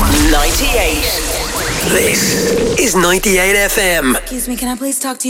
98. This is 98 FM. Excuse me, can I please talk to you?